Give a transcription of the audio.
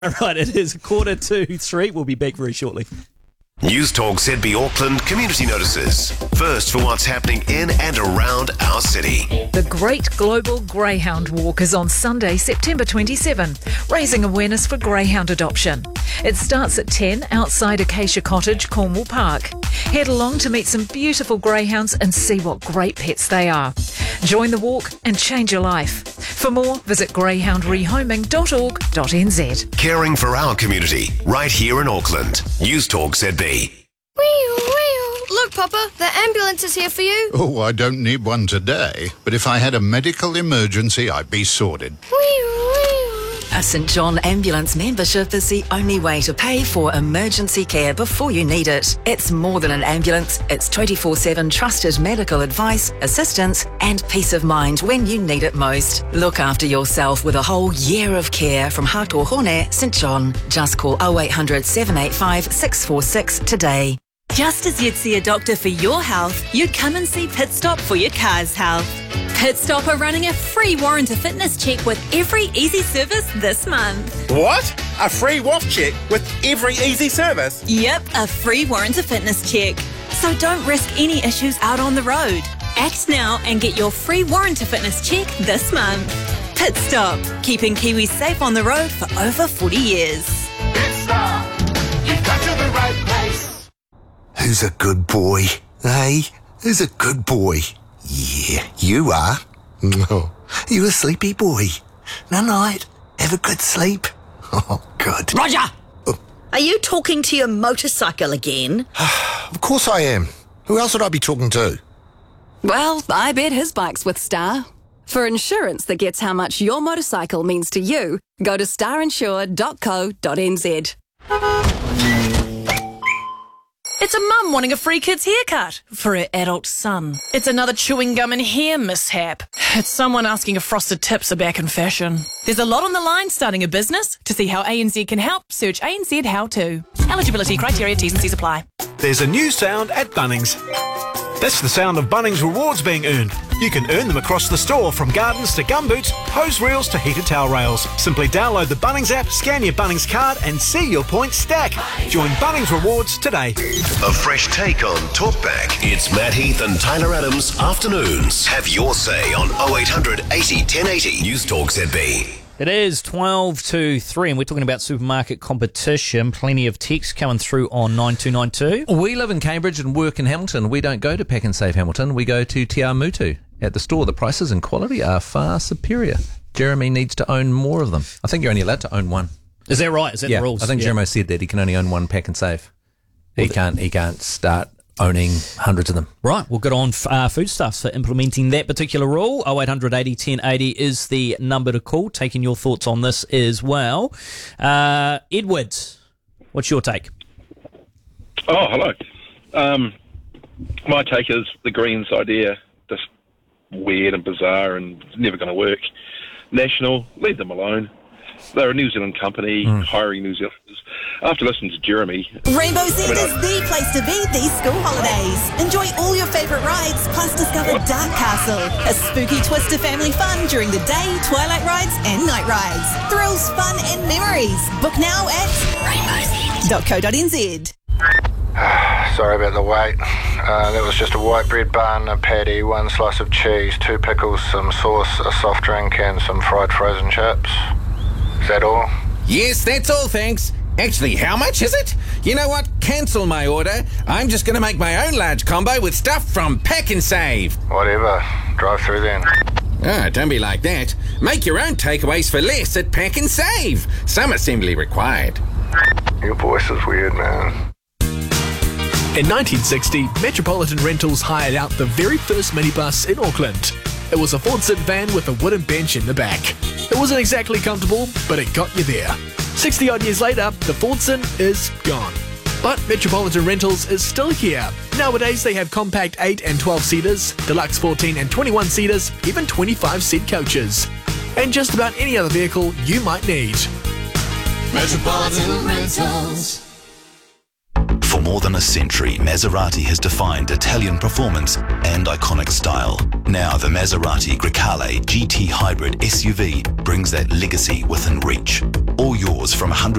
Right, it is 2:45. We'll be back very shortly. News Talk ZB Auckland community notices. First for what's happening in and around our city. The Great Global Greyhound Walk is on Sunday, September 27, raising awareness for greyhound adoption. It starts at 10 outside Acacia Cottage, Cornwall Park. Head along to meet some beautiful greyhounds and see what great pets they are. Join the walk and change your life. For more, visit greyhoundrehoming.org.nz. Caring for our community, right here in Auckland. News Talk ZB. Look, Papa, the ambulance is here for you. Oh, I don't need one today, but if I had a medical emergency, I'd be sorted. A St John Ambulance membership is the only way to pay for emergency care before you need it. It's more than an ambulance. It's 24/7 trusted medical advice, assistance and peace of mind when you need it most. Look after yourself with a whole year of care from Hākōhone St John. Just call 0800 785 646 today. Just as you'd see a doctor for your health, you'd come and see Pit Stop for your car's health. Pit Stop are running a free warranty fitness check with every easy service this month. What? A free WAF check with every easy service? Yep, a free warranty fitness check. So don't risk any issues out on the road. Act now and get your free warranty fitness check this month. Pit Stop, keeping Kiwis safe on the road for over 40 years. Pit Stop, you've got to the right place. Who's a good boy? Hey, who's a good boy? Yeah, you are. No, you a sleepy boy. Night. Have a good sleep. Oh, good. Roger! Are you talking to your motorcycle again? Of course I am. Who else would I be talking to? Well, I bet his bike's with Star. For insurance that gets how much your motorcycle means to you, go to starinsure.co.nz. It's a mum wanting a free kid's haircut for her adult son. It's another chewing gum and hair mishap. It's someone asking if frosted tips are back in fashion. There's a lot on the line starting a business. To see how ANZ can help, search ANZ How To. Eligibility criteria, T's and C's apply. There's a new sound at Bunnings. That's the sound of Bunnings rewards being earned. You can earn them across the store, from gardens to gumboots, hose reels to heated towel rails. Simply download the Bunnings app, scan your Bunnings card and see your points stack. Join Bunnings Rewards today. A fresh take on Talkback. It's Matt Heath and Tyler Adams afternoons. Have your say on 0800 80 1080. News Talk ZB. It is 12:03 and we're talking about supermarket competition. Plenty of texts coming through on 9292. We live in Cambridge and work in Hamilton. We don't go to Pack and Save Hamilton. We go to Te Awamutu. At the store, the prices and quality are far superior. Jeremy needs to own more of them. I think you're only allowed to own one. Is that right? Is that the rules? I think Jeremy said that he can only own one Pack and Save. He can't start owning hundreds of them. Right, we'll get on Foodstuffs for implementing that particular rule. 0800 80 1080 is the number to call. Taking your thoughts on this as well. Edward, what's your take? Oh, hello. My take is the Greens idea, just weird and bizarre and it's never going to work. National, leave them alone. They're a New Zealand company, hiring New Zealanders. After listening to Jeremy... Rainbow Zen is the place to be these school holidays. Enjoy all your favourite rides, plus discover Dark Castle, a spooky twist to family fun during the day, twilight rides and night rides. Thrills, fun and memories. Book now at rainbowzen.co.nz. Sorry about the wait. That was just a white bread bun, a patty, one slice of cheese, 2 pickles, some sauce, a soft drink and some fried frozen chips. Is that all? Yes, that's all, thanks. Actually, how much is it? You know what? Cancel my order. I'm just going to make my own large combo with stuff from Pack and Save. Whatever. Drive through then. Ah, don't be like that. Make your own takeaways for less at Pack and Save. Some assembly required. Your voice is weird, man. In 1960, Metropolitan Rentals hired out the very first minibus in Auckland. It was a Fordson van with a wooden bench in the back. It wasn't exactly comfortable, but it got you there. 60-odd years later, the Fordson is gone. But Metropolitan Rentals is still here. Nowadays, they have compact 8 and 12-seaters, deluxe 14 and 21-seaters, even 25-seat coaches. And just about any other vehicle you might need. Metropolitan Rentals. For more more than a century, Maserati has defined Italian performance and iconic style. Now the Maserati Grecale GT Hybrid SUV brings that legacy within reach. All yours from